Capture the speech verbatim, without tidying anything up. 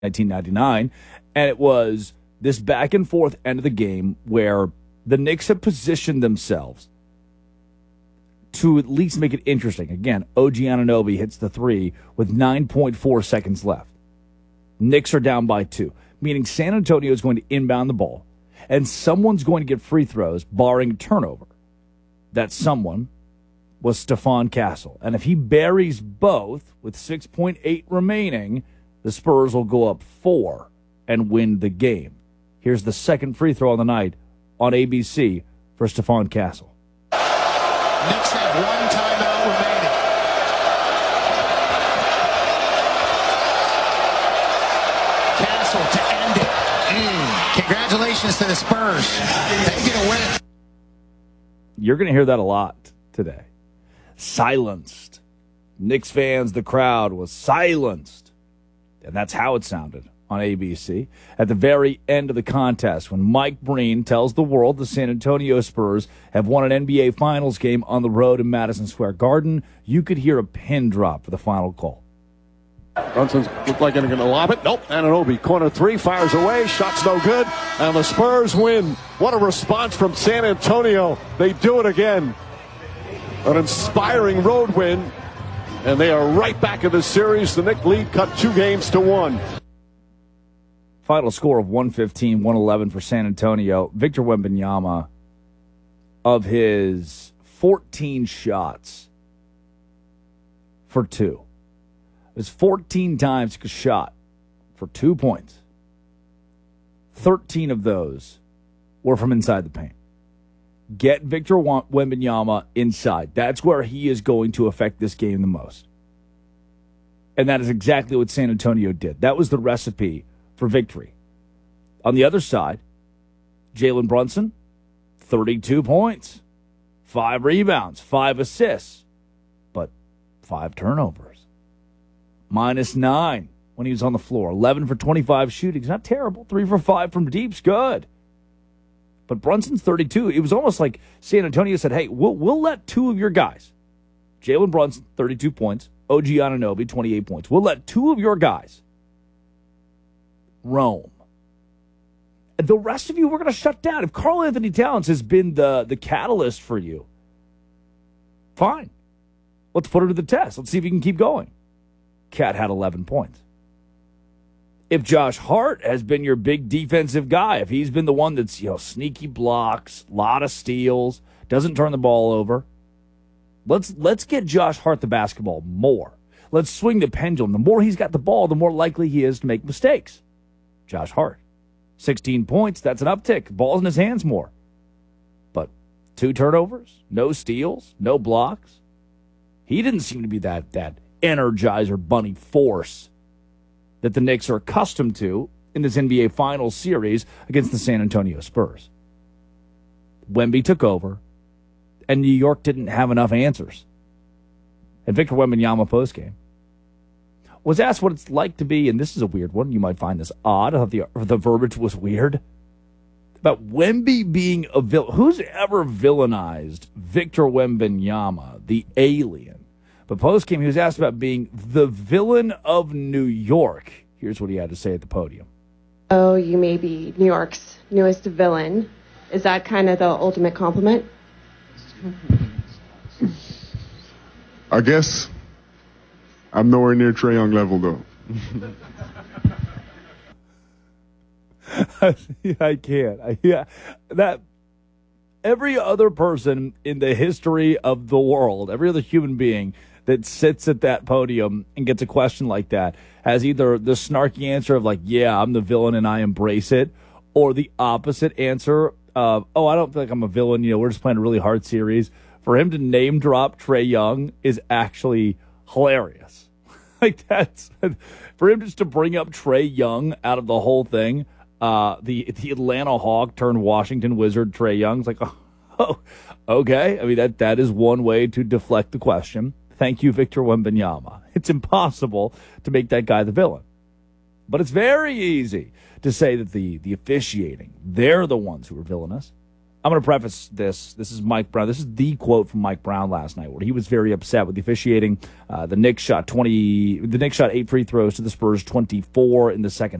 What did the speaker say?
nineteen ninety-nine, and it was this back and forth end of the game where the Knicks have positioned themselves to at least make it interesting. Again, O G Anunoby hits the three with nine point four seconds left. Knicks are down by two, meaning San Antonio is going to inbound the ball, and someone's going to get free throws, barring a turnover. That someone was Stephon Castle. And if he buries both with six point eight remaining, the Spurs will go up four and win the game. Here's the second free throw on the night on A B C for Stephon Castle. Knicks have one timeout remaining. Castle to end it. Mm. Congratulations to the Spurs. They get a win. You're going to hear that a lot today. Silenced. Knicks fans, the crowd was silenced. And that's how it sounded on A B C. At the very end of the contest, when Mike Breen tells the world the San Antonio Spurs have won an N B A Finals game on the road in Madison Square Garden, you could hear a pin drop for the final call. Brunson looked like they're going to lob it. Nope. Anunoby, corner three, fires away. Shot's no good. And the Spurs win. What a response from San Antonio. They do it again. An inspiring road win. And they are right back in the series. The Knicks lead cut two games to one. Final score of one fifteen one eleven for San Antonio. Victor Wembanyama, of his fourteen shots for two. It was fourteen times he shot for two points. thirteen of those were from inside the paint. Get Victor Wembanyama inside. That's where he is going to affect this game the most. And that is exactly what San Antonio did. That was the recipe for victory. On the other side, Jalen Brunson, thirty-two points, five rebounds, five assists, but five turnovers. Minus nine when he was on the floor. eleven for twenty-five shooting. It's not terrible. three for five from deep's good. But Brunson's thirty-two. It was almost like San Antonio said, hey, we'll, we'll let two of your guys, Jalen Brunson, thirty-two points, O G Anunoby, twenty-eight points. We'll let two of your guys roam. The rest of you, we're going to shut down. If Karl Anthony Towns has been the, the catalyst for you, fine. Let's put it to the test. Let's see if he can keep going. Cat had eleven points. If Josh Hart has been your big defensive guy, if he's been the one that's, you know, sneaky blocks, a lot of steals, doesn't turn the ball over, let's let's get Josh Hart the basketball more. Let's swing the pendulum. The more he's got the ball, the more likely he is to make mistakes. Josh Hart, sixteen points, that's an uptick. Ball's in his hands more. But two turnovers, no steals, no blocks. He didn't seem to be that that energizer bunny force that the Knicks are accustomed to in this N B A Finals series against the San Antonio Spurs. Wemby took over, and New York didn't have enough answers. And Victor Wembanyama postgame was asked what it's like to be, and this is a weird one, you might find this odd, I thought the, the verbiage was weird, about Wemby being a villain. Who's ever villainized Victor Wembanyama, the alien? But postgame, he was asked about being the villain of New York. Here's what he had to say at the podium. Oh, you may be New York's newest villain. Is that kind of the ultimate compliment? I guess I'm nowhere near Trae Young level, though. I can't. I, yeah, that every other person in the history of the world, every other human being that sits at that podium and gets a question like that has either the snarky answer of like, yeah, I'm the villain and I embrace it, or the opposite answer of, oh, I don't feel like I'm a villain. You know, we're just playing a really hard series. For him to name drop Trae Young is actually hilarious. Like that's for him just to bring up Trae Young out of the whole thing. Uh, the the Atlanta Hawk turned Washington Wizard Trae Young's like, oh, oh, okay. I mean that that is one way to deflect the question. Thank you, Victor Wembanyama. It's impossible to make that guy the villain. But it's very easy to say that the, the officiating, they're the ones who are villainous. I'm going to preface this. This is Mike Brown. This is the quote from Mike Brown last night, where he was very upset with the officiating. Uh, the Knicks shot twenty. The Knicks shot eight free throws to the Spurs twenty-four in the second